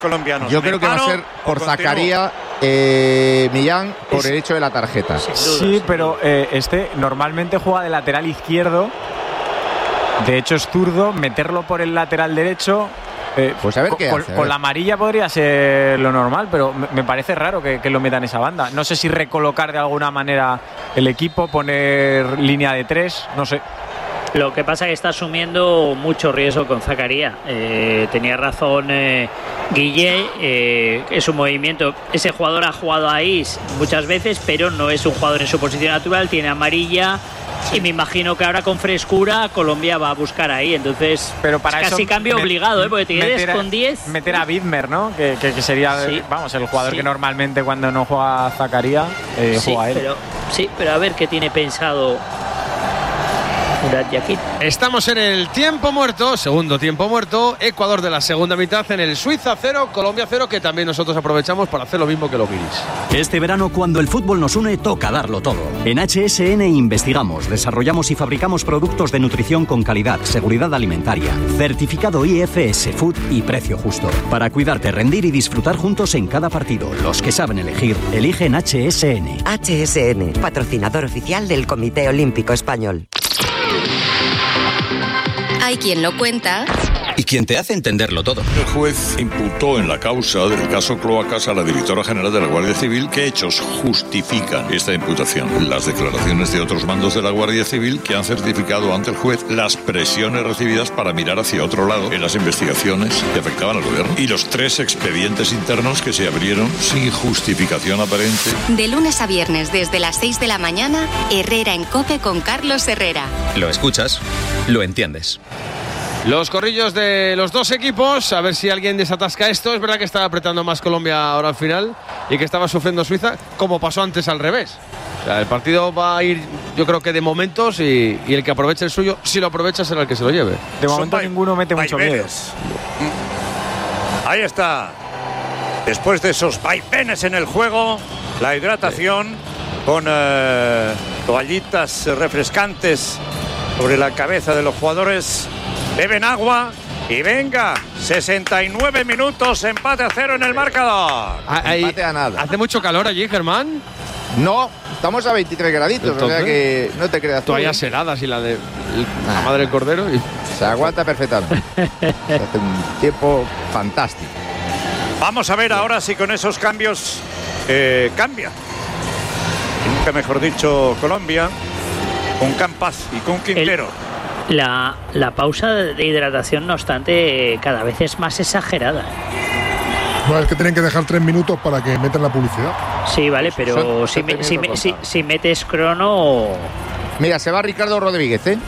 colombianos. Yo creo que va a ser por Zakaria, Millán, por el hecho de la tarjeta. Sí, pero normalmente juega de lateral izquierdo. De hecho es zurdo. Meterlo por el lateral derecho, pues a ver qué hace. Con la amarilla podría ser lo normal, pero me parece raro que lo metan esa banda. No sé si recolocar de alguna manera el equipo, poner línea de 3, no sé. Lo que pasa es que está asumiendo mucho riesgo con Zakaria. Tenía razón Guille, es un movimiento. Ese jugador ha jugado ahí muchas veces, pero no es un jugador en su posición natural, tiene amarilla. Y me imagino que ahora con frescura Colombia va a buscar ahí, entonces pero para es casi cambio obligado, porque te quedes con 10. Meter a Widmer, ¿no? Que sería, sí, vamos, el jugador que normalmente cuando no juega Zakaria, juega él. Pero a ver qué tiene pensado Murat Yakin. Estamos en el tiempo muerto, segundo tiempo muerto. Ecuador de la segunda mitad en el Suiza 0, Colombia 0, que también nosotros aprovechamos para hacer lo mismo que los guiris. Este verano, cuando el fútbol nos une, toca darlo todo. En HSN investigamos, desarrollamos y fabricamos productos de nutrición con calidad, seguridad alimentaria, certificado IFS Food y precio justo. Para cuidarte, rendir y disfrutar juntos en cada partido. Los que saben elegir, eligen HSN. HSN, patrocinador oficial del Comité Olímpico Español. Hay quien lo cuenta y quien te hace entenderlo todo. El juez imputó en la causa del caso Cloacas a la directora general de la Guardia Civil. ¿Qué hechos justifican esta imputación? Las declaraciones de otros mandos de la Guardia Civil que han certificado ante el juez las presiones recibidas para mirar hacia otro lado en las investigaciones que afectaban al gobierno y los 3 expedientes internos que se abrieron sin justificación aparente. De lunes a viernes desde las 6 de la mañana, Herrera en COPE con Carlos Herrera. Lo escuchas, lo entiendes. Los corrillos de los dos equipos, a ver si alguien desatasca esto. Es verdad que estaba apretando más Colombia ahora al final y que estaba sufriendo Suiza, como pasó antes al revés. O sea, el partido va a ir, yo creo que de momentos, y el que aproveche el suyo, si lo aprovecha, será el que se lo lleve. De momento ninguno mete mucho miedo. Ahí está. Después de esos vaivenes en el juego, la hidratación con toallitas refrescantes sobre la cabeza de los jugadores. Beben agua y venga, 69 minutos, empate a 0 en el marcador. Empate a nada. ¿Hace mucho calor allí, Germán? No, estamos a 23 graditos, entonces, o sea que no te creas tú. Toallas heladas y la de la madre del cordero. Se aguanta perfectamente. Hace un tiempo fantástico. Vamos a ver ahora si con esos cambios cambia. Y nunca mejor dicho, Colombia, con Campas y con Quintero. La pausa de hidratación, no obstante, cada vez es más exagerada. No, es que tienen que dejar 3 minutos para que metan la publicidad. Sí, vale, pero si metes crono... Mira, se va Ricardo Rodríguez, ¿eh?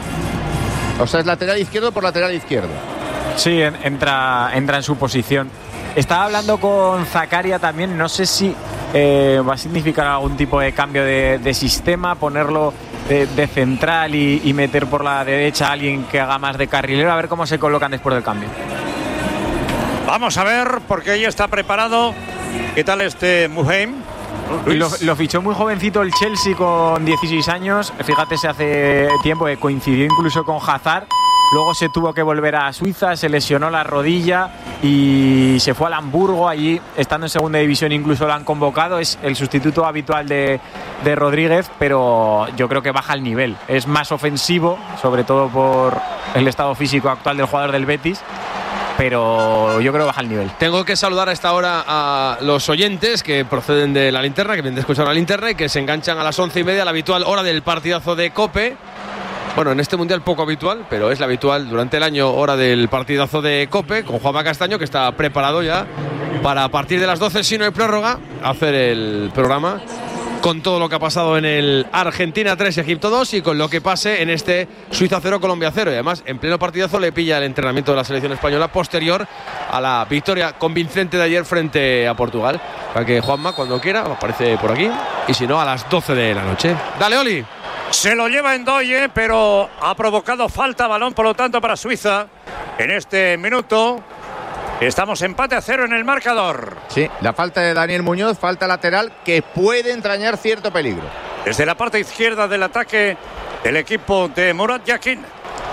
O sea, es lateral izquierdo por lateral izquierdo. Sí, entra en su posición. Estaba hablando con Zakaria también, no sé si va a significar algún tipo de cambio de sistema, ponerlo de central y meter por la derecha a alguien que haga más de carrilero, a ver cómo se colocan después del cambio. Vamos a ver, porque ahí está preparado. ¿Qué tal este Muheim? Lo fichó muy jovencito el Chelsea con 16 años. Fíjate, se hace tiempo que coincidió incluso con Hazard. Luego se tuvo que volver a Suiza, se lesionó la rodilla y se fue al Hamburgo. Allí, estando en segunda división, incluso lo han convocado. Es el sustituto habitual de Rodríguez, pero yo creo que baja el nivel. Es más ofensivo, sobre todo por el estado físico actual del jugador del Betis, pero yo creo que baja el nivel. Tengo que saludar a esta hora a los oyentes que proceden de la linterna, que vienen de escuchar la linterna y que se enganchan a las 11:30, la habitual hora del partidazo de COPE. Bueno, en este mundial poco habitual, pero es la habitual durante el año, hora del partidazo de COPE, con Juanma Castaño, que está preparado ya para, a partir de las 12, si no hay prórroga, hacer el programa con todo lo que ha pasado en el Argentina 3, Egipto 2 y con lo que pase en este Suiza 0, Colombia 0. Y además, en pleno partidazo le pilla el entrenamiento de la selección española posterior a la victoria convincente de ayer frente a Portugal. Para que Juanma, cuando quiera, aparece por aquí, y si no, a las 12 de la noche. Dale, Oli. Se lo lleva Ndoye, pero ha provocado falta, balón por lo tanto para Suiza. En este minuto estamos empate a 0 en el marcador. Sí, la falta de Daniel Muñoz, falta lateral que puede entrañar cierto peligro. Desde la parte izquierda del ataque del equipo de Murat Yakin.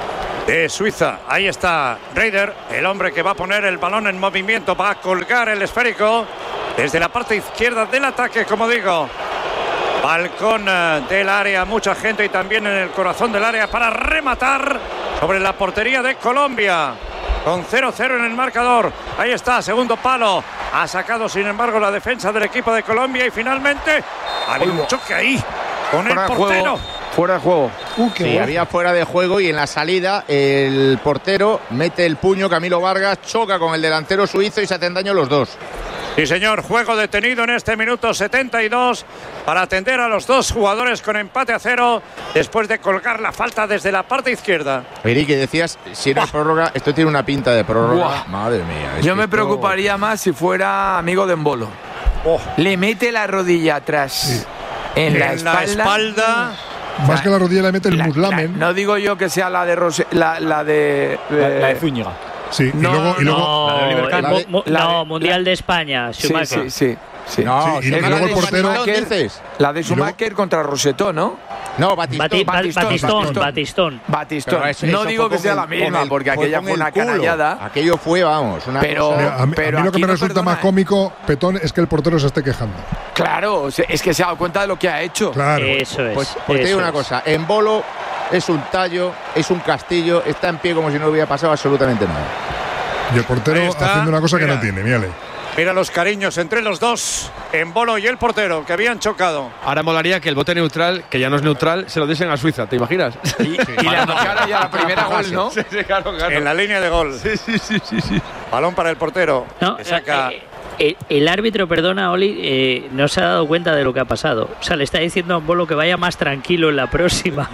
de Suiza. Ahí está Reider, el hombre que va a poner el balón en movimiento, va a colgar el esférico desde la parte izquierda del ataque, como digo. Balcón del área, mucha gente y también en el corazón del área para rematar sobre la portería de Colombia. Con 0-0 en el marcador. Ahí está, segundo palo. Ha sacado, sin embargo, la defensa del equipo de Colombia y finalmente había un choque ahí con el portero. Fuera de juego. Sí, había fuera de juego y en la salida el portero mete el puño, Camilo Vargas, choca con el delantero suizo y se hacen daño los dos. Sí, señor, juego detenido en este minuto 72 para atender a los dos jugadores con empate a 0 después de colgar la falta desde la parte izquierda. Eric, decías, si no hay prórroga, esto tiene una pinta de prórroga. Buah. Madre mía. Yo me preocuparía más si fuera amigo de Embolo. Le mete la rodilla atrás en la espalda. Más que la rodilla le mete el muslamen. No digo yo que sea la de la de Zúñiga. Sí, no, y luego Mundial de España, Schumacher. Sí. No, y luego el portero. La de Schumacher contra Rosetó, ¿no? No, Batistón. Batistón. No digo que sea la misma, porque aquella fue una canallada. Aquello fue, vamos, una cosa. A mí lo que me resulta más cómico, Petón, es que el portero se esté quejando. Claro, es que se ha dado cuenta de lo que ha hecho. Claro. Eso es. Pues te digo una cosa, Embolo es un tallo, es un castillo, está en pie como si no hubiera pasado absolutamente nada. Y el portero haciendo una cosa que no tiene, mírale. Mira los cariños entre los dos, Embolo y el portero, que habían chocado. Ahora molaría que el bote neutral, que ya no es neutral, se lo diesen a Suiza, ¿te imaginas? Y la tocara ya la primera gol, ¿no? Sí, claro. En la línea de gol. Sí. Balón para el portero. No, que saca. El árbitro, perdona, Oli, no se ha dado cuenta de lo que ha pasado. O sea, le está diciendo a Embolo que vaya más tranquilo en la próxima.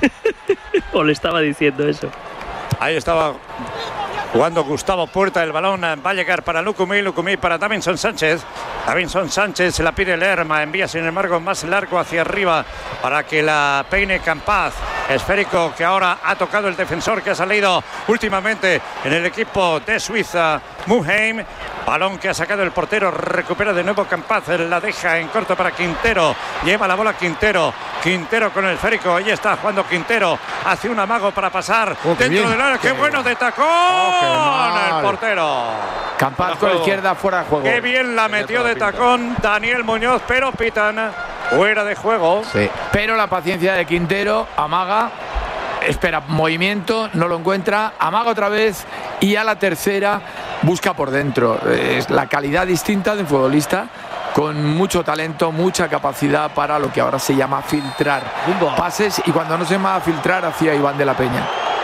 O le estaba diciendo eso. Ahí estaba jugando Gustavo Puerta, el balón va a llegar para Lucumí para Davinson Sánchez. Davinson Sánchez se la pide Lerma, envía sin embargo más largo hacia arriba para que la peine Campaz. Esférico que ahora ha tocado el defensor que ha salido últimamente en el equipo de Suiza, Muheim. Balón que ha sacado el portero, recupera de nuevo Campaz, la deja en corto para Quintero, lleva la bola Quintero con el esférico, ahí está jugando Quintero, hace un amago para pasar dentro del área, qué bueno de tacón, el portero. Campaz con la izquierda fuera de juego. Qué bien la metió de tacón Daniel Muñoz, pero pitan fuera de juego. Sí. Pero la paciencia de Quintero, amaga, espera movimiento, no lo encuentra, amaga otra vez y a la tercera busca por dentro. Es la calidad distinta de un futbolista con mucho talento, mucha capacidad para lo que ahora se llama filtrar pases, y cuando no se llama filtrar hacía Iván de la Peña.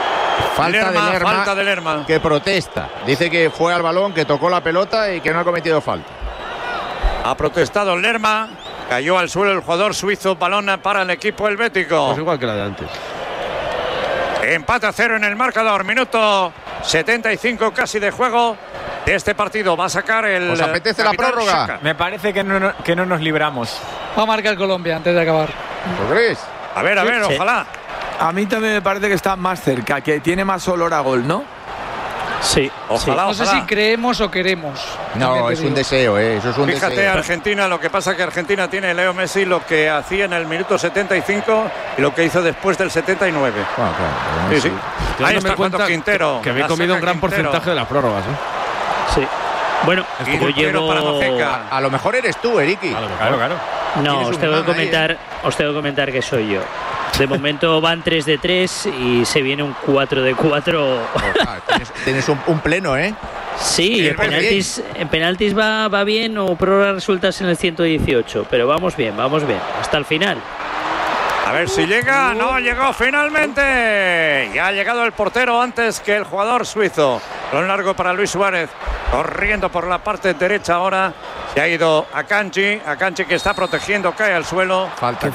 Falta de Lerma, que protesta. Dice que fue al balón, que tocó la pelota y que no ha cometido falta. Ha protestado Lerma, cayó al suelo el jugador suizo, balón para el equipo helvético. Pues igual que la de antes. Empate a 0 en el marcador, minuto 75 casi de juego de este partido. Va a sacar el... ¿Os apetece la prórroga? Shaka. Me parece que no nos libramos. Va a marcar Colombia antes de acabar. ¿Lo crees? A ver, Sí. ojalá. A mí también me parece que está más cerca, que tiene más olor a gol, ¿no? Sí, ojalá. No sé si creemos o queremos. No, es un deseo, eso es un deseo. Fíjate, Argentina, lo que pasa es que Argentina tiene Leo Messi lo que hacía en el minuto 75 y lo que hizo después del 79. Claro. Sí. Ahí está jugando Quintero. Que había comido un gran porcentaje de las prórrogas, Sí. Bueno, yo llevo... para Maceca. A lo mejor eres tú, Eriki. Claro. No, os tengo que comentar que soy yo. De momento van 3 de 3 y se viene un 4 de 4. Tienes un pleno, ¿eh? Sí, en penaltis va bien, o prórroga resultas en el 118, pero vamos bien, hasta el final. A ver si llega, no llegó finalmente. Y ha llegado el portero antes que el jugador suizo. Lo largo para Luis Suárez, corriendo por la parte derecha ahora. Se ha ido Akanji que está protegiendo, cae al suelo. Falta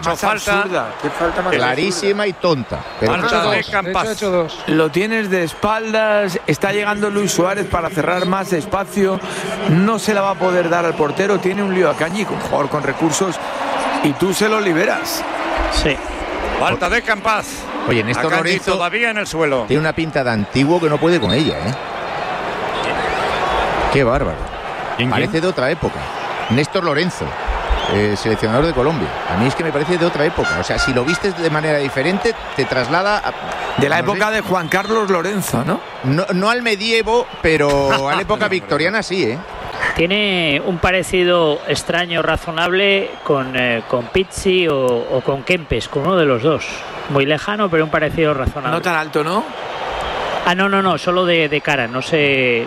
clarísima y tonta. Falta de Campaz. Lo tienes de espaldas, está llegando Luis Suárez para cerrar más espacio, no se la va a poder dar al portero, tiene un lío Akanji, un jugador con recursos, y tú se lo liberas. Sí. Falta de Campaz. Oye, Néstor Lorenzo todavía en el suelo. Tiene una pinta de antiguo que no puede con ella, ¿eh? Qué bárbaro. Parece de otra época. Néstor Lorenzo. seleccionador de Colombia. A mí es que me parece de otra época. O sea, si lo vistes de manera diferente, te traslada de la época de Juan Carlos Lorenzo, ¿no? No al medievo, pero a la época victoriana sí, ¿eh? Tiene un parecido extraño, razonable con Pizzi o con Kempes, con uno de los dos. Muy lejano, pero un parecido razonable. No tan alto, ¿no? No, solo de cara, no sé.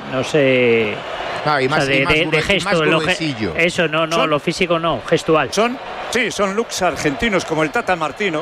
Ah, y más, o sea, de gesto, eso no, lo físico no, gestual. Son looks argentinos como el Tata Martino.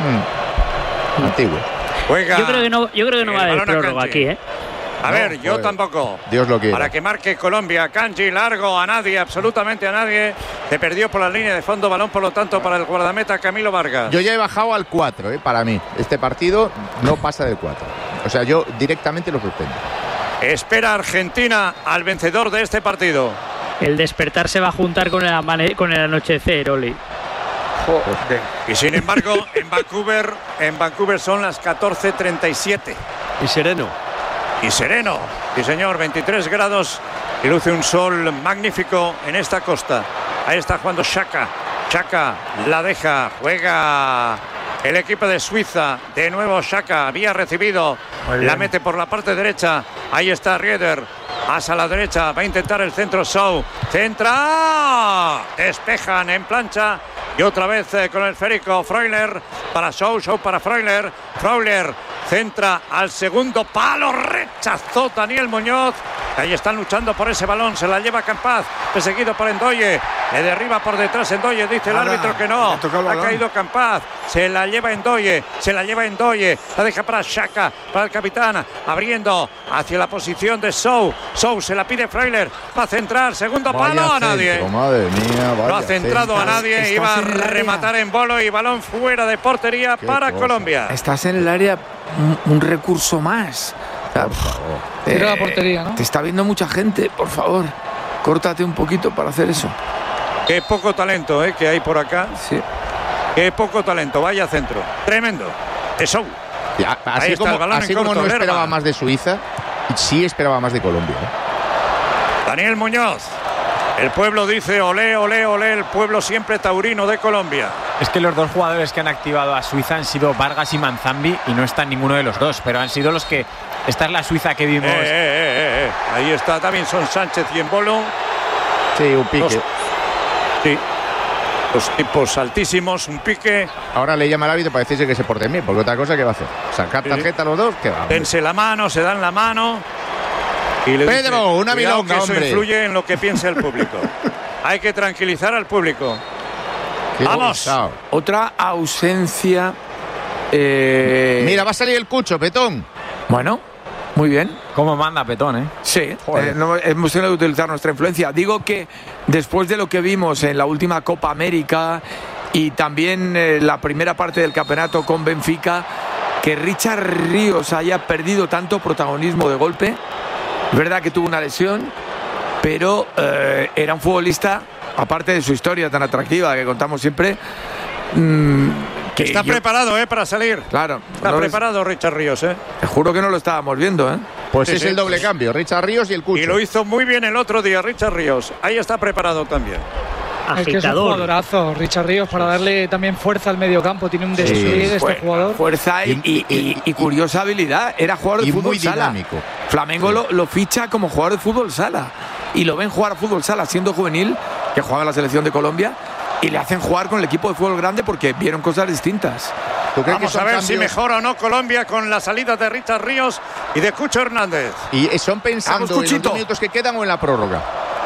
Antiguo. Juega. Yo creo que no va a haber prórroga aquí, ¿eh? A ver, yo tampoco. Dios lo quiera. Para que marque Colombia, Kanji, largo a nadie, absolutamente a nadie. Se perdió por la línea de fondo, balón por lo tanto para el guardameta Camilo Vargas. Yo ya he bajado al 4, para mí. Este partido no pasa del 4. O sea, yo directamente lo suspendo. Espera Argentina al vencedor de este partido. El despertar se va a juntar con el anochecer, Oli. Joder. Y sin embargo, en Vancouver son las 14:37. Y sereno. Sí, señor, 23 grados y luce un sol magnífico en esta costa. Ahí está jugando Xhaka. Xhaka la deja, juega el equipo de Suiza. De nuevo Xhaka, había recibido, la mete por la parte derecha. Ahí está Rieder, hacia la derecha, va a intentar el centro Sow. Centra, despejan en plancha. Y otra vez con el esférico Freuler para Sow para Freuler. Centra al segundo palo, rechazó Daniel Muñoz. Ahí están luchando por ese balón, se la lleva Campaz, perseguido por Endoye, le derriba por detrás Endoye, dice el árbitro que no, ha caído Campaz, se la lleva Endoye, la deja para Xhaka, para el capitán, abriendo hacia la posición de Sow se la pide Freuler, va a centrar, segundo palo, a nadie. Madre mía, no ha centrado a nadie, iba a rematar en bolo y balón fuera de portería para Colombia. Estás en el área, un recurso más. Por favor. Tira la portería, ¿no? Te está viendo mucha gente, por favor. Córtate un poquito para hacer eso. Qué poco talento que hay por acá. Sí. Qué poco talento, vaya centro. Tremendo. Eso. Ya, así como no esperaba más de Suiza, sí esperaba más de Colombia. Daniel Muñoz. El pueblo dice olé, olé, olé, el pueblo siempre taurino de Colombia. Es que los dos jugadores que han activado a Suiza han sido Vargas y Manzambi y no está ninguno de los dos, pero han sido los que... Esta es la Suiza que vimos. Ahí está Davinson Sánchez y Embolo. Sí, un pique. Los tipos altísimos, un pique. Ahora le llama al árbitro para decirse que se porte bien, porque otra cosa que va a hacer. Sacar tarjeta a los dos, que va. Dense la mano, se dan la mano. Y le Pedro, dice, una milonga, que eso hombre. influye en lo que piensa el público. Hay que tranquilizar al público. Vamos. Otra ausencia. Mira, va a salir el Cucho, Petón. Bueno, muy bien. ¿Cómo manda Petón, eh? Sí, hemos tenido que utilizar nuestra influencia. Digo que después de lo que vimos en la última Copa América y también la primera parte del campeonato con Benfica, que Richard Ríos haya perdido tanto protagonismo de golpe. Es verdad que tuvo una lesión, pero era un futbolista, aparte de su historia tan atractiva que contamos siempre, que está preparado para salir. Claro. Está preparado Richard Ríos. Te juro que no lo estábamos viendo. Pues sí, es el doble cambio, Richard Ríos y el Cucho. Y lo hizo muy bien el otro día Richard Ríos. Ahí está preparado también. Es que es un jugadorazo, Richard Ríos, para darle también fuerza al mediocampo. Tiene un despliegue este jugador. Fuerza y curiosa habilidad. Era jugador de fútbol sala. Dinámico. Flamengo lo ficha como jugador de fútbol sala. Y lo ven jugar a fútbol sala siendo juvenil, que juega en la selección de Colombia. Y le hacen jugar con el equipo de fútbol grande porque vieron cosas distintas. Vamos a ver si mejora o no Colombia con la salida de Richard Ríos y de Cucho Hernández. Y son pensando en los 2 minutos que quedan o en la prórroga.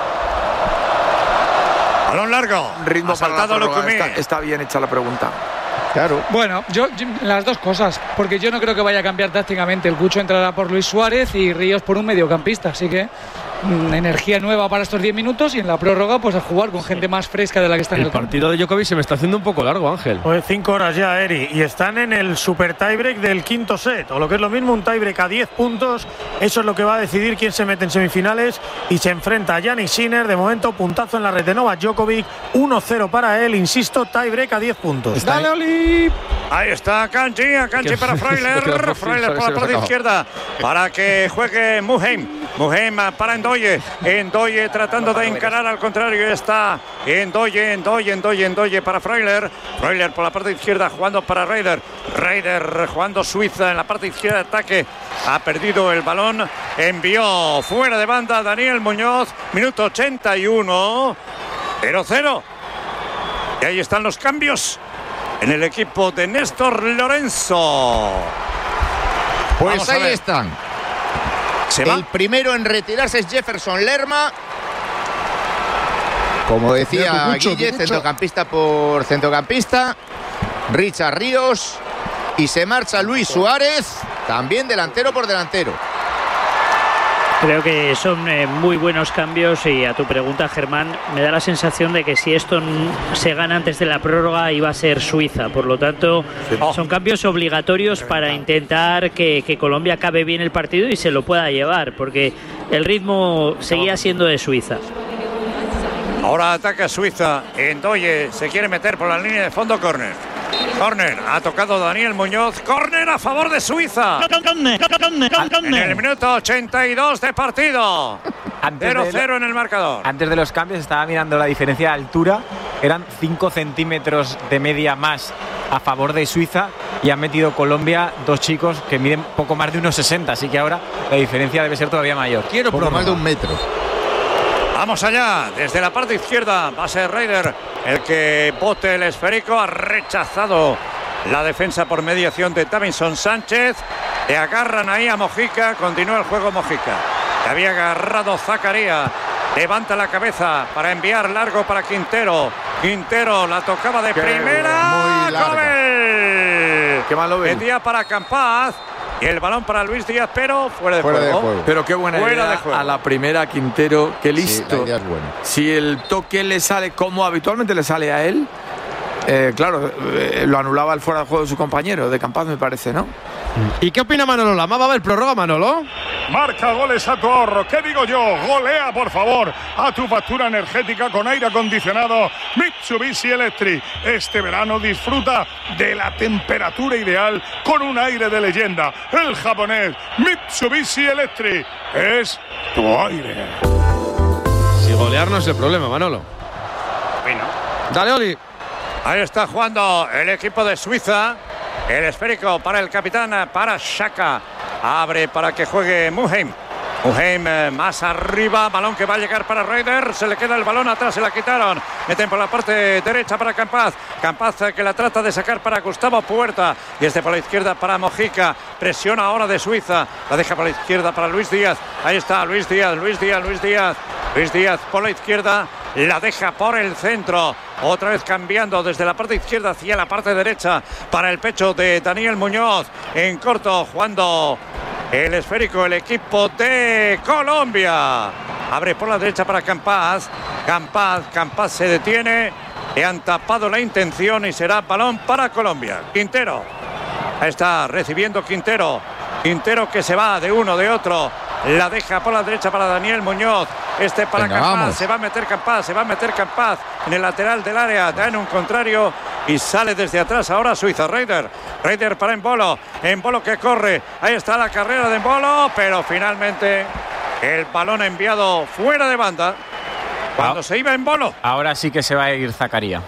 Balón largo. Ritmo para la prórroga. Está bien hecha la pregunta. Claro. Bueno, yo las dos cosas, porque yo no creo que vaya a cambiar tácticamente. El Cucho entrará por Luis Suárez y Ríos por un mediocampista, así que energía nueva para estos 10 minutos y en la prórroga pues a jugar con gente más fresca de la que está en el partido de Djokovic se me está haciendo un poco largo, Ángel. Pues 5 horas ya, Eri, y están en el super tiebreak del quinto set, o lo que es lo mismo, un tiebreak a 10 puntos. Eso es lo que va a decidir quién se mete en semifinales y se enfrenta a Jannik Sinner. De momento, puntazo en la red de Novak Djokovic, 1-0 para él, insisto, tiebreak a 10 puntos. ¡Dale, Oli! Ahí está Kanji para Freuler. Freuler por la parte izquierda para que juegue Muheim. Muheim para Endoye. Endoye tratando de encarar al contrario. Está Endoye para Freuler. Freuler por la parte izquierda jugando para Raider. Raider jugando Suiza en la parte izquierda de ataque. Ha perdido el balón. Envió fuera de banda Daniel Muñoz. Minuto 81. 0-0. Y ahí están los cambios en el equipo de Néstor Lorenzo. Pues ahí están. El primero en retirarse es Jefferson Lerma. Como decía Guille, centrocampista por centrocampista. Richard Ríos. Y se marcha Luis Suárez, también delantero por delantero. Creo que son muy buenos cambios y a tu pregunta, Germán, me da la sensación de que si esto se gana antes de la prórroga iba a ser Suiza. Por lo tanto, son cambios obligatorios para intentar que Colombia acabe bien el partido y se lo pueda llevar, porque el ritmo seguía siendo de Suiza. Ahora ataca Suiza. Endoye se quiere meter por la línea de fondo, córner. Córner, ha tocado Daniel Muñoz. Córner a favor de Suiza. En el minuto 82 de partido. 0-0 en el marcador. Antes de los cambios estaba mirando la diferencia de altura. Eran 5 centímetros de media más a favor de Suiza. Y han metido Colombia 2 chicos que miden poco más de 1,60. Así que ahora la diferencia debe ser todavía mayor. Quiero poco más de 1 metro. Vamos allá, desde la parte izquierda va a ser Raider el que bote el esférico. Ha rechazado la defensa por mediación de Davinson Sánchez. Le agarran ahí a Mojica, continúa el juego Mojica. Le había agarrado Zakaria, levanta la cabeza para enviar largo para Quintero. Quintero la tocaba de primera. ¡Gol! Qué malo ve. Metía para Campaz. Y el balón para Luis Díaz, pero fuera de juego. Pero qué buena idea a la primera, Quintero. Qué listo. Sí, la idea es buena. Si el toque le sale como habitualmente le sale a él, claro, lo anulaba el fuera de juego de su compañero, de Campaz, me parece, ¿no? ¿Y qué opina Manolo Lama? ¿Va a haber prórroga, Manolo? Marca goles a tu ahorro. ¿Qué digo yo? Golea, por favor, a tu factura energética con aire acondicionado Mitsubishi Electric. Este verano disfruta de la temperatura ideal con un aire de leyenda. El japonés Mitsubishi Electric es tu aire. Si golear no es el problema, Manolo. Bueno. Dale, Oli. Ahí está jugando el equipo de Suiza. El esférico para el capitán, para Xhaka. Abre para que juegue Muheim. Muheim más arriba, balón que va a llegar para Raider. Se le queda el balón atrás, se la quitaron. Meten por la parte derecha para Campaz. Campaz que la trata de sacar para Gustavo Puerta. Y este por la izquierda para Mojica. Presiona ahora de Suiza. La deja por la izquierda para Luis Díaz. Ahí está Luis Díaz. Luis Díaz por la izquierda. La deja por el centro. Otra vez cambiando desde la parte izquierda hacia la parte derecha para el pecho de Daniel Muñoz. En corto, jugando el esférico, el equipo de Colombia. Abre por la derecha para Campaz. Campaz se detiene. Le han tapado la intención y será balón para Colombia. Quintero. Ahí está recibiendo Quintero. Quintero que se va de uno, de otro. La deja por la derecha para Daniel Muñoz. Este para Campaz. Vamos. Se va a meter Campaz en el lateral del área. Da en un contrario y sale desde atrás ahora Suiza. Raider para Embolo. Embolo que corre. Ahí está la carrera de Embolo, pero finalmente el balón enviado fuera de banda. Cuando se iba Embolo. Ahora sí que se va a ir Zakaria.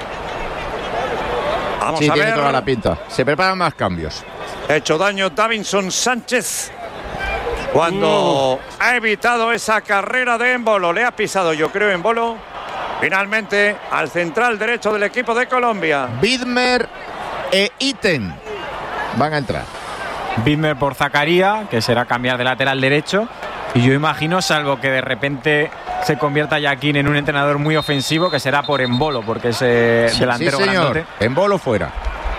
Vamos sí, a tiene ver. toda la pinta. Se preparan más cambios. Ha hecho daño Davinson Sánchez cuando ha evitado esa carrera de Embolo. Le ha pisado, yo creo, Embolo. Finalmente al central derecho del equipo de Colombia. Widmer e Itten van a entrar. Widmer por Zakaria, que será cambiar de lateral derecho. Y yo imagino, salvo que de repente se convierta Yaquín en un entrenador muy ofensivo, que será por Embolo, porque es delantero sí, señor. grandote. Embolo fuera.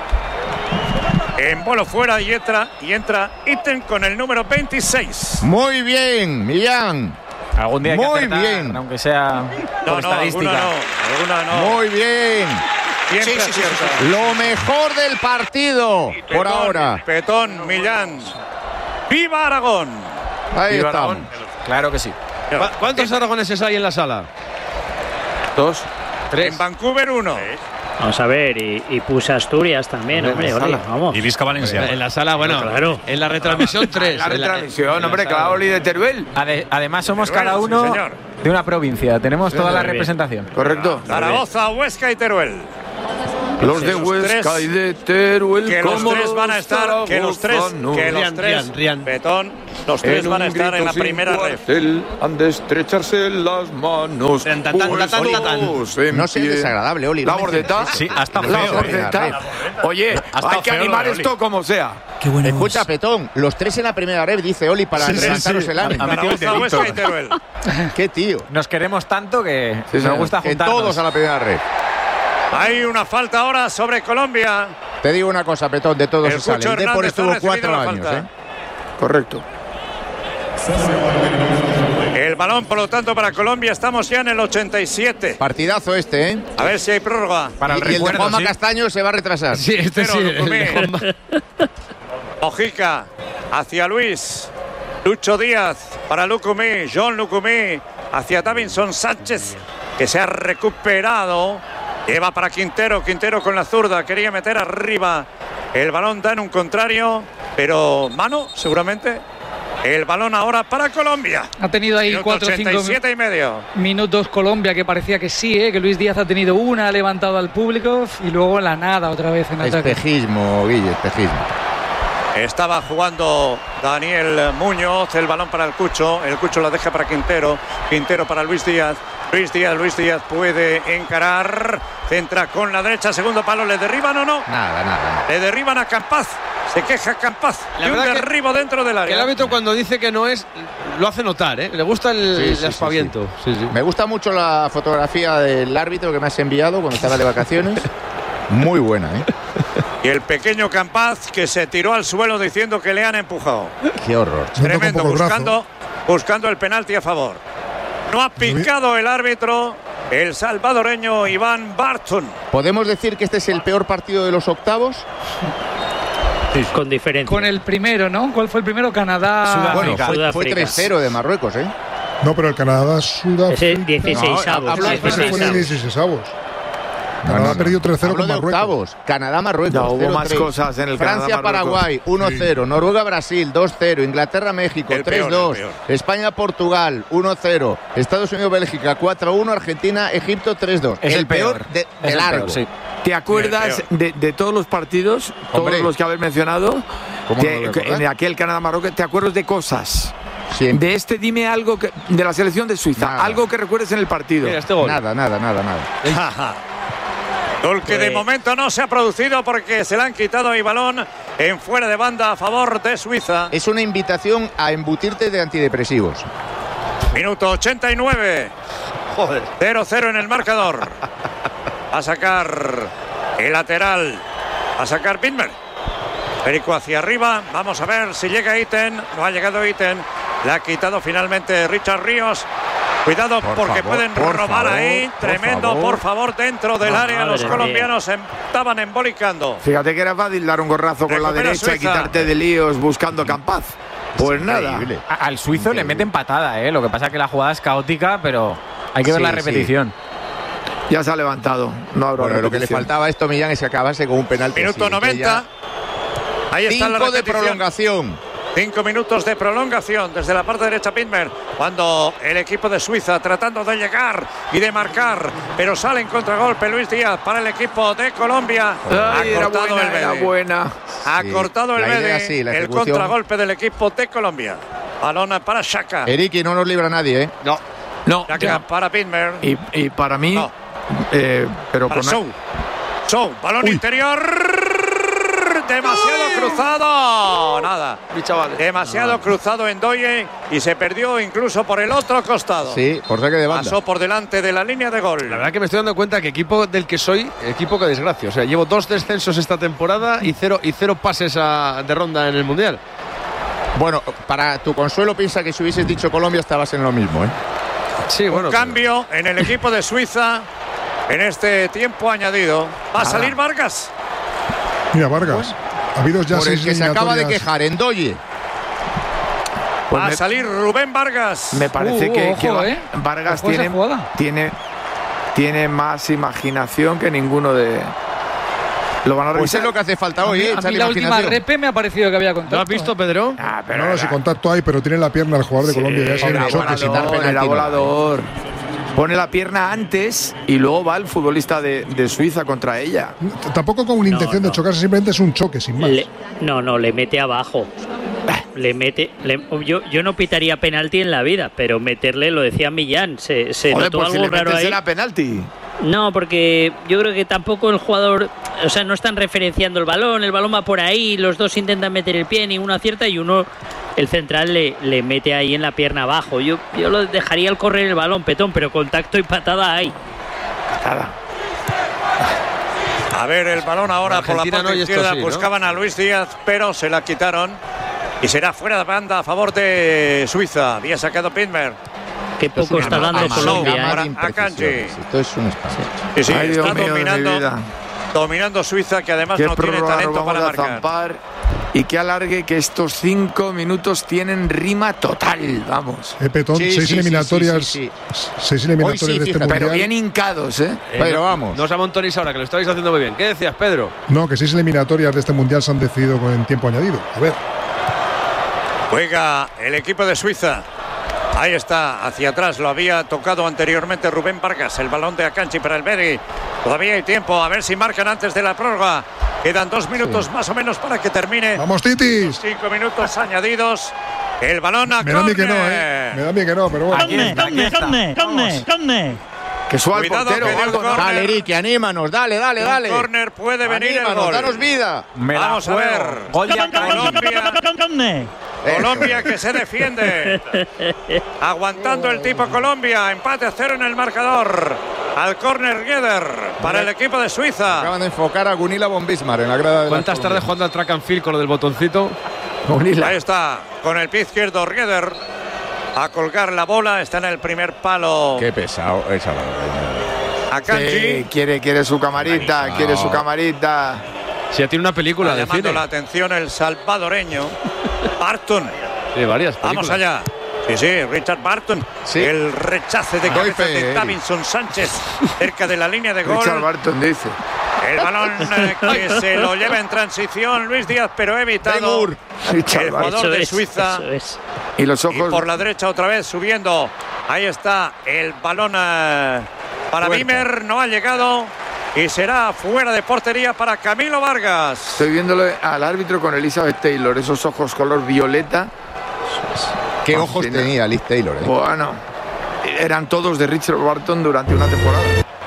Embolo fuera y entra Itten con el número 26. Muy bien, Millán. Algún día hay muy que acertar, bien, aunque sea por estadística. Alguna no. Muy bien. Sí. Lo mejor del partido por ahora. Petón, Millán. ¡Viva Aragón! Ahí Viva estamos. Aragón. Claro que sí. ¿Cuántos aragoneses hay en la sala? 2, 3. En Vancouver 1. Vamos a ver, y puse Asturias también, hombre, vamos. Y Vizca Valencia. En la sala, bueno, claro. En la retransmisión 3. La retransmisión, hombre, claro, Oli de Teruel. Además somos Teruel, cada uno sí, señor. de una provincia. Tenemos toda la representación. Correcto. Zaragoza, Huesca y Teruel. Los de Huesca y de Teruel. Que los tres van a estar, que los tres, Betón, los tres van a estar en la primera red. Han de estrecharse las manos. No sea desagradable, Oli. La bordeta. Sí, hasta La feo. bordeta. Oye, hay que animar esto como sea. Escucha, Petón, los tres en la primera red, dice Oli, para levantaros el ánimo. Zaragoza, Huesca y Teruel. Qué tío. Nos queremos tanto que nos gusta Que juntarnos. todos a la primera red. Hay una falta ahora sobre Colombia. Te digo una cosa, Petón, de todos se sale. Cucho El Depor Hernández estuvo ha recibido 4 la años, falta. Correcto. El balón, por lo tanto, para Colombia. Estamos ya en el 87. Partidazo este, ¿eh? A ver si hay prórroga. Para el Y el de recuerdo, Juanma sí. Castaño se va a retrasar. Sí, este sí. Pero, Mojica hacia Luis. Lucho Díaz para Lucumí. John Lucumí hacia Davinson Sánchez, que se ha recuperado. Lleva para Quintero. Quintero con la zurda. Quería meter arriba. El balón da en un contrario, pero mano, seguramente. El balón ahora para Colombia. Ha tenido ahí Minuto 4 o 5 87 y medio. minutos Colombia, que parecía que sí, que Luis Díaz ha tenido una, ha levantado al público y luego la nada otra vez en ataque. Espejismo, Guille, espejismo. Estaba jugando Daniel Muñoz, el balón para el Cucho la deja para Quintero, Quintero para Luis Díaz, Luis Díaz puede encarar, centra con la derecha, segundo palo, ¿le derriban o no? Nada. Le derriban a Campaz, se queja Campaz, La y un verdad que- derribo dentro del Que área. el árbitro cuando dice que no es, lo hace notar, ¿eh? Le gusta el Sí, aspaviento. Sí, sí. Me gusta mucho la fotografía del árbitro que me has enviado cuando estaba de vacaciones. Muy buena, ¿eh? Y el pequeño Campaz que se tiró al suelo diciendo que le han empujado. Qué horror. Tremendo, buscando el penalti a favor. No ha picado el árbitro, el salvadoreño Iván Barton. ¿Podemos decir que este es el peor partido de los octavos? Con diferencia. Con el primero, ¿no? ¿Cuál fue el primero? Canadá. Bueno, fue Sudáfrica. 3-0 de Marruecos, ¿eh? No, pero el Canadá, Sudáfrica. Ese 16avos. hablo de Ese fue en el 16avos. No, Canadá no, ha perdido 3-0 Hablo con de Marruecos. octavos. Canadá-Marruecos. Ya, hubo 0-3. más cosas en el Francia-Paraguay, 1-0. Noruega-Brasil, 2-0. Inglaterra-México, El peor, 3-2. el peor. España-Portugal, 1-0. Estados Unidos-Bélgica, 4-1. Argentina-Egipto, 3-2. Es el peor. de Es el largo. peor, sí. ¿Te acuerdas de todos los partidos, Hombre. todos los que habéis mencionado? ¿Cómo no me voy a acordar? En aquel Canadá-Marruecos, ¿te acuerdas de cosas? Sí. De este, dime algo de la selección de Suiza, Nada. algo que recuerdes en el partido. Mira este gol. Nada. Gol que de momento no se ha producido porque se le han quitado el balón en fuera de banda a favor de Suiza. Es una invitación a embutirte de antidepresivos. Minuto 89. Joder. 0-0 en el marcador. Va a sacar el lateral. Va a sacar Bitmer. Perico hacia arriba. Vamos a ver si llega Iten. No ha llegado Iten. Le ha quitado finalmente Richard Ríos. Cuidado porque pueden robar ahí. Tremendo, por favor, dentro del área. Los colombianos estaban embolicando. Fíjate que era fácil dar un gorrazo con la Recupera derecha y Suiza. quitarte de líos buscando Campaz. Pues nada. Increíble. Al suizo le meten patada, ¿eh? Lo que pasa es que la jugada es caótica, pero hay que ver Sí, la repetición. Ya se ha levantado. No habrá Bueno, lo que le repetición. faltaba a esto, Millán, es que acabase con un penalti. Minuto así, que 90. ya- Ahí está la 5 de repetición. prolongación. 5 minutos de prolongación desde la parte derecha Pitmer, cuando el equipo de Suiza tratando de llegar y de marcar, pero sale en contragolpe Luis Díaz para el equipo de Colombia. Ay, ha era cortado buena, el era Bede. buena. Ha Sí, cortado el la idea Bede, sí, la el ejecución. contragolpe del equipo de Colombia. Balón para Xhaka. Eriki, no nos libra nadie, ¿eh? No, Xhaka ya. para Pitmer. Y para mí, No. pero Para con Sou, balón interior. Demasiado cruzado. Nada. Mi chaval. Demasiado cruzado en Doye y se perdió incluso por el otro costado. Sí, por saque de banda. Pasó por delante de la línea de gol. La verdad que me estoy dando cuenta que equipo del que soy, equipo que desgracia. O sea, llevo 2 descensos esta temporada y cero pases de ronda en el Mundial. Bueno, para tu consuelo, piensa que si hubieses dicho Colombia estabas en lo mismo, ¿eh? Sí, bueno. Cambio en el equipo de Suiza en este tiempo añadido. Va a salir Vargas. Mira, Vargas. Ha habido ya Por el 6 que se acaba de eliminatorias. quejar, Endoye. Va a salir Rubén Vargas. Me parece Ojo, que ¿eh? Vargas Ojo esa jugada. tiene tiene más imaginación que ninguno de... Lo van a Pues revisar. es lo que hace falta hoy, A mí la última repe me ha parecido que había contacto. ¿Lo has visto, Pedro? No, si contacto hay, pero tiene la pierna el jugador de Colombia. Ya Era volador, era volador. Pone la pierna antes y luego va el futbolista de Suiza contra ella. Tampoco con una intención de chocarse, simplemente es un choque, sin más. Le mete abajo. Yo no pitaría penalti en la vida, pero meterle, lo decía Millán, se notó pues algo si le raro metes ahí. era penalti. No, porque yo creo que tampoco el jugador, o sea, no están referenciando el balón va por ahí, los dos intentan meter el pie, ninguno acierta y uno, el central, le mete ahí en la pierna abajo. Yo lo dejaría al correr el balón, Petón, pero contacto y patada hay. A ver, el balón ahora por la Argentina parte no, y esto izquierda, sí, ¿no? buscaban a Luis Díaz, pero se la quitaron y será fuera de banda a favor de Suiza. Había sacado Pitmer. Qué poco está dando Colombia. Ahora Akanji. Esto es un espacio. Sí, sí, Ay, Dios está mío de mi vida. dominando Suiza, que además Qué no tiene prórroga talento nos vamos para a marcar. zampar y que alargue, que estos 5 minutos tienen rima total, vamos. Petón, seis eliminatorias, seis eliminatorias de este pero mundial. bien hincados, Pero vamos. No os amontonéis ahora, que lo estáis haciendo muy bien. ¿Qué decías, Pedro? No, que 6 eliminatorias de este mundial se han decidido con el tiempo añadido. A ver. Juega el equipo de Suiza. Ahí está, hacia atrás, lo había tocado anteriormente Rubén Vargas, el balón de Akanji para el Beri. Todavía hay tiempo, a ver si marcan antes de la prórroga. Quedan 2 minutos más o menos para que termine. ¡Vamos, Titis! 5 minutos añadidos. El balón a Me da a mí que no, córner. Me da a mí que no, pero bueno. Que suba el Cuidado, portero que o de un algo, ¿no? córner. Dale, Ricky, anímanos, dale. Un córner puede venir el Anímanos, gol. danos vida. Vamos a ver. Gol de Colombia que se defiende. Aguantando el tipo Colombia. Empate a 0 en el marcador. Al córner Geder para el equipo de Suiza. Acaban de enfocar a Gunilla von Bismarck en la grada de ¿Cuántas tardes jugando al track and field con lo del botoncito? Ahí está, con el pie izquierdo Geder. A colgar la bola. Está en el primer palo. Qué pesado esa Akanji. Sí, quiere su camarita, quiere su camarita. Si ya tiene una película de llamando cine. la atención el salvadoreño Barton. Sí, varias películas. Vamos allá. Sí, Richard Barton. Sí. El rechace de Doy cabeza fe, de Eric. Davinson Sánchez cerca de la línea de gol. Richard Barton dice. El balón que se lo lleva en transición Luis Díaz, pero evitado Richard el jugador Barton. de Suiza. Eso es. Y los ojos. Y por la derecha otra vez subiendo. Ahí está el balón para Bimer. No ha llegado. Y será fuera de portería para Camilo Vargas. Estoy viéndole al árbitro con Elizabeth Taylor, esos ojos color violeta. ¿Qué ojos tenía Liz Taylor? Bueno, eran todos de Richard Barton durante una temporada.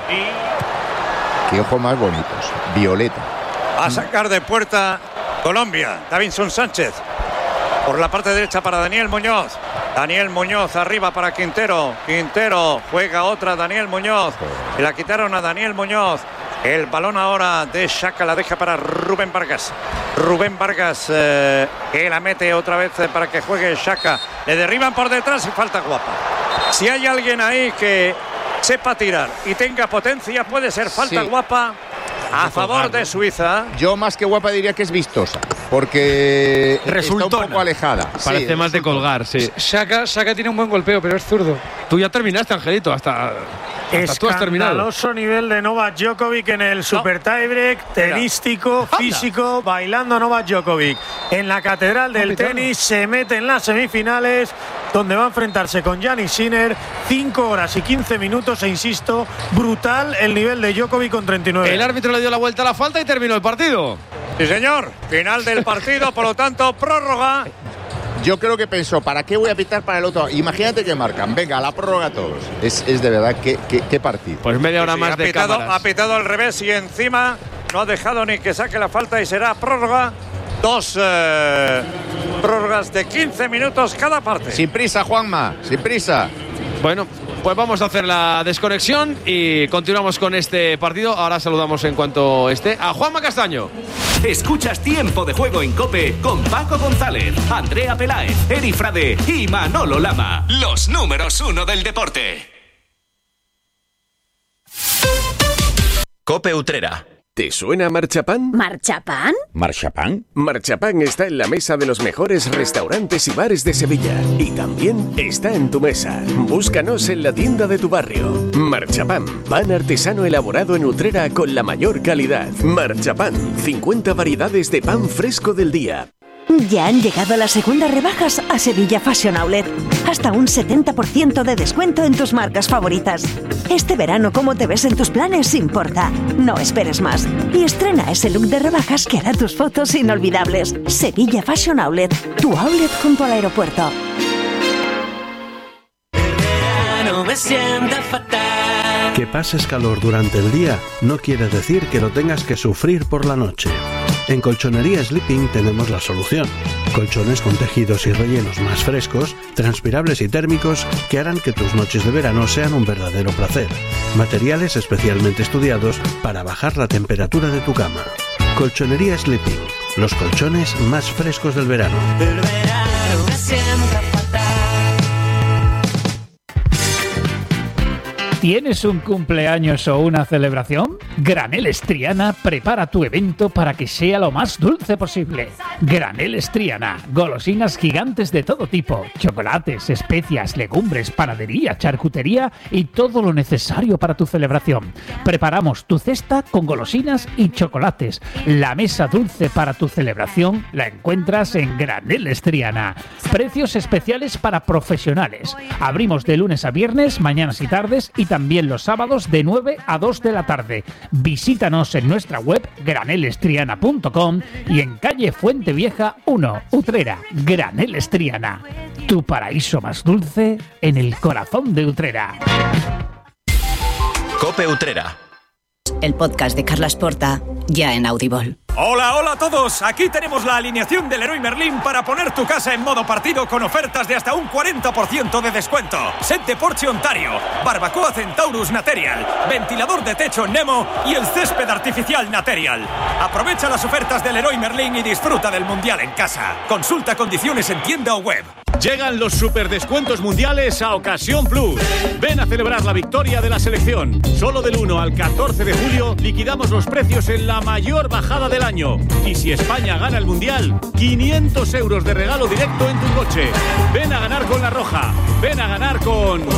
Qué ojos más bonitos. Violeta. A sacar de puerta Colombia. Davinson Sánchez. Por la parte derecha para Daniel Muñoz. Daniel Muñoz arriba para Quintero. Quintero juega otra Daniel Muñoz. Y la quitaron a Daniel Muñoz. El balón ahora de Xhaka la deja para Rubén Vargas. Rubén Vargas que la mete otra vez para que juegue Xhaka. Le derriban por detrás y falta Guapa. Si hay alguien ahí que sepa tirar y tenga potencia, puede ser falta Sí. Guapa a favor de Suiza. Yo más que guapa diría que es vistosa, porque Resultona. está un poco alejada. Parece Sí, más de colgar, sí. Shaka tiene un buen golpeo, pero es zurdo. Tú ya terminaste, Angelito, hasta tú has terminado. Escandaloso nivel de Novak Djokovic en el super tiebreak, tenístico, físico, bailando Novak Djokovic. En la catedral del tenis se mete en las semifinales, donde va a enfrentarse con Giannis Sinner. 5 horas y 15 minutos, e insisto, brutal el nivel de Djokovic con 39. El árbitro le dio la vuelta a la falta y terminó el partido. Sí, señor. Final del partido, por lo tanto, prórroga. Yo creo que pensó, ¿para qué voy a pitar para el otro? Imagínate que marcan. Venga, a la prórroga todos. Es de verdad, qué partido. Pues media hora más de cámaras. Ha pitado al revés y encima no ha dejado ni que saque la falta y será prórroga. 2 prórrogas de 15 minutos cada parte. Sin prisa, Juanma, sin prisa. Bueno, pues vamos a hacer la desconexión y continuamos con este partido. Ahora saludamos en cuanto esté a Juanma Castaño. Escuchas Tiempo de Juego en COPE con Paco González, Andrea Peláez, Eri Frade y Manolo Lama. Los números 1 del deporte. COPE Utrera. ¿Te suena Marchapán? ¿Marchapán? ¿Marchapán? Marchapán está en la mesa de los mejores restaurantes y bares de Sevilla. Y también está en tu mesa. Búscanos en la tienda de tu barrio. Marchapán, pan artesano elaborado en Utrera con la mayor calidad. Marchapán, 50 variedades de pan fresco del día. Ya han llegado las segundas rebajas a Sevilla Fashion Outlet. Hasta un 70% de descuento en tus marcas favoritas. Este verano, cómo te ves en tus planes importa. No esperes más. Y estrena ese look de rebajas que hará tus fotos inolvidables. Sevilla Fashion Outlet, tu outlet junto al aeropuerto. No me sienta fatal. Que pases calor durante el día no quiere decir que lo tengas que sufrir por la noche. En Colchonería Sleeping tenemos la solución. Colchones con tejidos y rellenos más frescos, transpirables y térmicos que harán que tus noches de verano sean un verdadero placer. Materiales especialmente estudiados para bajar la temperatura de tu cama. Colchonería Sleeping, los colchones más frescos del verano. El verano me sienta fatal. ¿Tienes un cumpleaños o una celebración? Graneles Triana prepara tu evento para que sea lo más dulce posible. Graneles Triana, golosinas gigantes de todo tipo, chocolates, especias, legumbres, panadería, charcutería y todo lo necesario para tu celebración. Preparamos tu cesta con golosinas y chocolates. La mesa dulce para tu celebración la encuentras en Graneles Triana. Precios especiales para profesionales. Abrimos de lunes a viernes, mañanas y tardes, y también los sábados de 9 a 2 de la tarde. Visítanos en nuestra web granelestriana.com y en calle Fuente Vieja 1, Utrera. Graneles Triana, tu paraíso más dulce en el corazón de Utrera. COPE Utrera. El podcast de Carlas Porta, ya en Audible. Hola, hola a todos. Aquí tenemos la alineación del Leroy Merlin para poner tu casa en modo partido con ofertas de hasta un 40% de descuento. Set de Porsche Ontario, barbacoa Centaurus Material, ventilador de techo Nemo y el césped artificial Material. Aprovecha las ofertas del Leroy Merlin y disfruta del Mundial en casa. Consulta condiciones en tienda o web. Llegan los superdescuentos mundiales a Ocasión Plus. Ven a celebrar la victoria de la selección. Solo del 1 al 14 de julio liquidamos los precios en la mayor bajada del año. Y si España gana el Mundial, 500 euros de regalo directo en tu coche. Ven a ganar con La Roja. Ven a ganar con...